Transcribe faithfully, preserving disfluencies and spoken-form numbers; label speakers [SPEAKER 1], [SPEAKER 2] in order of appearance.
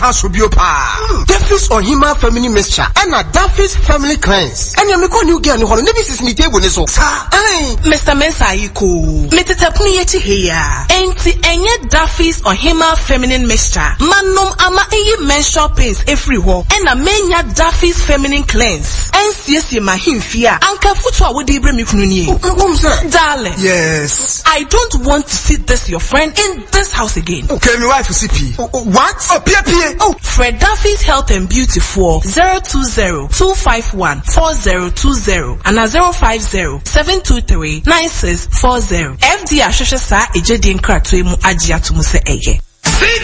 [SPEAKER 1] Asobiopa. Duffy's Ohima Family Mixture and a Duffy's Family Cleanse. And you make one new girl who never sees any table.
[SPEAKER 2] Mister Mensayiko, Metatapuni yeti here. Enti enye Duffy's Ohima Feminine Mixture. Manum ama eye menstrual pains everywhere. And a menya Duffy's Feminine Cleanse. And yes, you mahimfia. Anka futu awodi ibre mikununi. Darling.
[SPEAKER 1] Yes.
[SPEAKER 2] I don't want to see this your friend in this house again.
[SPEAKER 1] Okay, my wife is C P. What? Oh, P P.
[SPEAKER 2] Oh, Fred Duffy's Health and Beauty for zero two zero, two five one, four zero two zero and a zero five zero, seven two three, nine six four zero. F D A Shosha Sa Ejedi Nkratwe mu Ajiatu Muse Eye.